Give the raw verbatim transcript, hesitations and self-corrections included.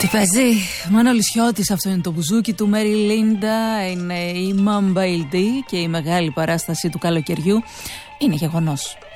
Τι παίζει, Μανώλης Χιώτης, αυτό είναι το μπουζούκι του. Μέρι Λίντα, είναι η Mamba Ildi και η μεγάλη παράσταση του καλοκαιριού είναι γεγονός.